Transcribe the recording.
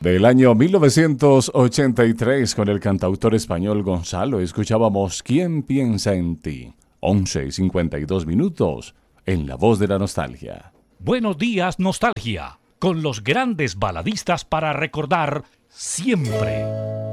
Del año 1983, con el cantautor español Gonzalo, escuchábamos ¿Quién piensa en ti? 11:52 en La Voz de la Nostalgia. Buenos días, nostalgia, con los grandes baladistas para recordar siempre.